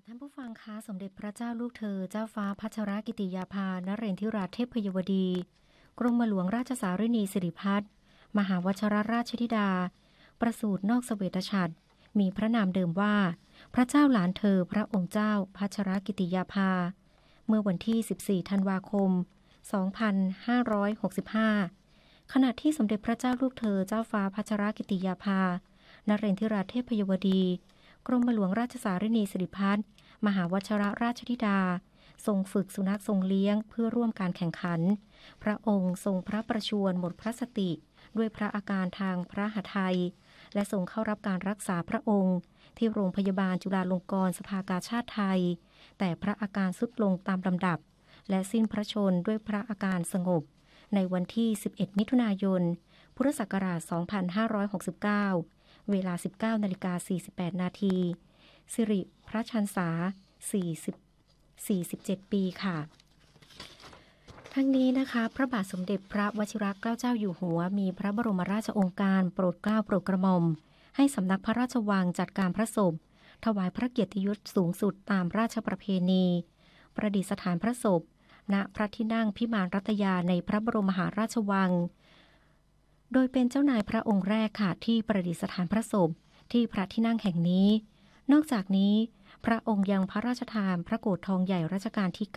ท่านผู้ฟังคะสมเด็จพระเจ้าลูกเธอเจ้าฟ้าพัชรกิติยาภานเรนทิราเทพยวดีกรมหลวงราชสารินีสิริพัฒน์มหาวชิรราชธิดาประสูตินอกเสวตฉัตรมีพระนามเดิมว่าพระเจ้าหลานเธอพระองค์เจ้าพัชรกิติยาภาเมื่อวันที่14ธันวาคม2565ขณะที่สมเด็จพระเจ้าลูกเธอเจ้าฟ้าพัชรกิติยาภานเรนทิราเทพยวดีกรมหลวงราชสารินีสิริพัฒน์มหาวชิรราชธิดาทรงฝึกสุนัขทรงเลี้ยงเพื่อร่วมการแข่งขันพระองค์ทรงพระประชวรหมดพระสติด้วยพระอาการทางพระหทัยและทรงเข้ารับการรักษาพระองค์ที่โรงพยาบาลจุฬาลงกรณ์สภากาชาดไทยแต่พระอาการทรุดลงตามลำดับและสิ้นพระชนม์ด้วยพระอาการสงบในวันที่11มิถุนายนพุทธศักราช2569เวลา 19:48 นาทีสิริพระชรรษา47 ปีค่ะทั้งนี้นะคะพระบาทสมเด็จพระวชิรเกล้าเจ้าอยู่หัวมีพระบรมราชโองการโปรดเกล้าโปรดกระหม่อมให้สำนักพระราชวังจัดการพระศพถวายพระเกียรติยศสูงสุดตามราชประเพณีประดิษฐานพระศพณพระที่นั่งพิมานรัตยาในพระบรมมหาราชวังโดยเป็นเจ้านายพระองค์แรกค่ะที่ประดิษฐานพระศพที่พระที่นั่งแห่งนี้นอกจากนี้พระองค์ยังพระราชทานพระโกฐทองใหญ่รัชกาลที่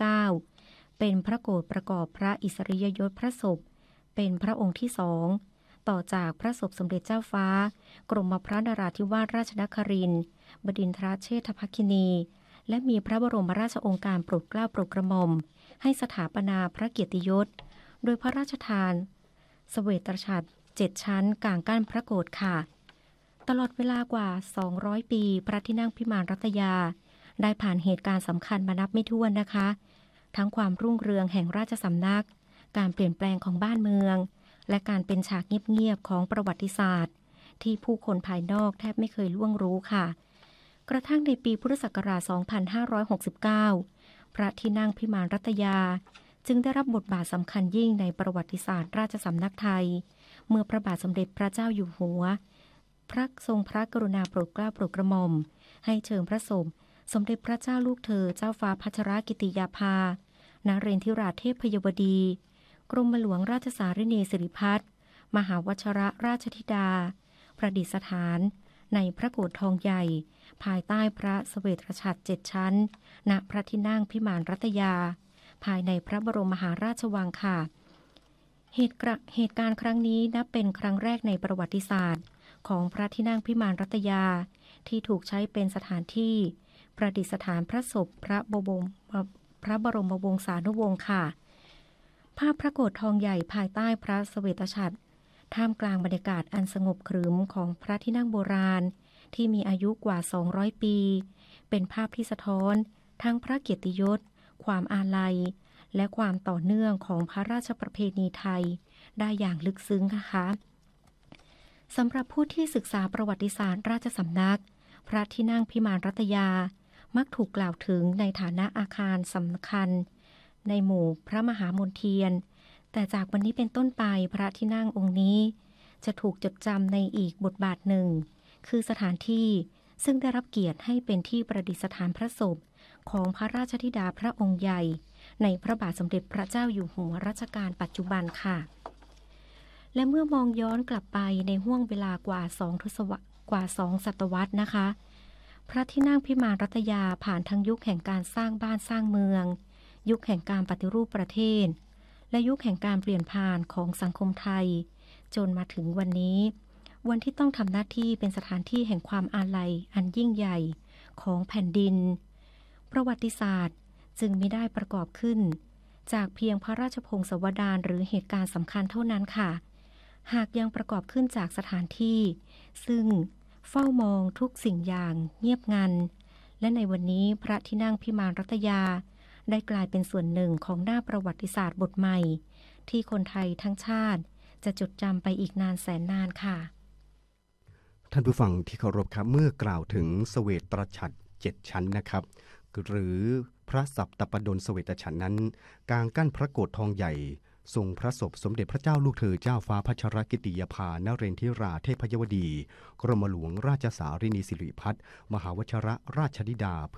9เป็นพระโกฐประกอบพระอิสริยยศพระศพเป็นพระองค์ที่สองต่อจากพระศพสมเด็จเจ้าฟ้ากรมพระนราธิวาสราชนครินทร์บดินทรเชษฐภคินีและมีพระบรมราชโองการโปรดเกล้าโปรดกระหม่อมให้สถาปนาพระเกียรติยศโดยพระราชทานเสวตฉัตร7 ชั้นกลางกั้นพระโกฐค่ะตลอดเวลากว่า200ปีพระที่นั่งพิมานรัตยาได้ผ่านเหตุการณ์สำคัญมานับไม่ถ้วนนะคะทั้งความรุ่งเรืองแห่งราชสำนักการเปลี่ยนแปลงของบ้านเมืองและการเป็นฉากเงียบๆของประวัติศาสตร์ที่ผู้คนภายนอกแทบไม่เคยล่วงรู้ค่ะกระทั่งในปีพุทธศักราช2569พระที่นั่งพิมานรัตยาจึงได้รับบทบาทสำคัญยิ่งในประวัติศาสตร์ราชสำนักไทยเมื่อพระบาทสมเด็จพระเจ้าอยู่หัวพระทรงพระกรุณาโปรดเกล้าโปรดกระหม่อมให้เชิญพระศพสมเด็จพระเจ้าลูกเธอเจ้าฟ้าพัชรกิติยาภานเรนทิราเทพยวดีกรมหลวงราชสารินีสิริพัฒน์มหาวชิรราชธิดาประดิษฐานในพระโกฐทองใหญ่ภายใต้พระเสวตฉัตร7 ชั้นณพระที่นั่งพิมานรัตยาภายในพระบรมมหาราชวังค่ะเหตุการณ์ครั้งนี้นับเป็นครั้งแรกในประวัติศาสตร์ของพระที่นั่งพิมานรัตยาที่ถูกใช้เป็นสถานที่ประดิษฐานพระศพพระบรมวงศานุวงศ์ค่ะภาพพระโกฐทองใหญ่ภายใต้พระเสวตฉัตรท่ามกลางบรรยากาศอันสงบขรึมของพระที่นั่งโบราณที่มีอายุกว่า200ปีเป็นภาพที่สะท้อนทั้งพระเกียรติยศความอาลัยและความต่อเนื่องของพระราชประเพณีไทยได้อย่างลึกซึ้งนะคะสำหรับผู้ที่ศึกษาประวัติศาสตร์ราชสำนักพระที่นั่งพิมานรัตยามักถูกกล่าวถึงในฐานะอาคารสำคัญในหมู่พระมหามนเทียนแต่จากวันนี้เป็นต้นไปพระที่นั่งองค์นี้จะถูกจดจำในอีกบทบาทหนึ่งคือสถานที่ซึ่งได้รับเกียรติให้เป็นที่ประดิษฐานพระศพของพระราชธิดาพระองค์ใหญ่ในพระบาทสมเด็จพระเจ้าอยู่หัวรัชกาลปัจจุบันค่ะและเมื่อมองย้อนกลับไปในห้วงเวลากว่า2 ศตวรรษนะคะพระที่นั่งพิมานรัตยาผ่านทั้งยุคแห่งการสร้างบ้านสร้างเมืองยุคแห่งการปฏิรูปประเทศและยุคแห่งการเปลี่ยนผ่านของสังคมไทยจนมาถึงวันนี้วันที่ต้องทำหน้าที่เป็นสถานที่แห่งความอาลัยอันยิ่งใหญ่ของแผ่นดินประวัติศาสตร์จึงมิได้ประกอบขึ้นจากเพียงพระราชพงศาวดารหรือเหตุการณ์สำคัญเท่านั้นค่ะหากยังประกอบขึ้นจากสถานที่ซึ่งเฝ้ามองทุกสิ่งอย่างเงียบงันและในวันนี้พระที่นั่งพิมานรัตยาได้กลายเป็นส่วนหนึ่งของหน้าประวัติศาสตร์บทใหม่ที่คนไทยทั้งชาติจะจดจำไปอีกนานแสนนานค่ะท่านผู้ฟังที่เคารพครับเมื่อกล่าวถึงเสวตฉัตร7 ชั้นนะครับหรือพระสัปตปดลเสวตฉัตรนั้นกลางกั้นพระโกฐทองใหญ่ทรงพระศพสมเด็จพระเจ้าลูกเธอเจ้าฟ้าพัชรกิติยาภานเรนทิราเทพยวดีกรมหลวงราชสารินีสิริพัฒน์มหาวชิรราชธิดา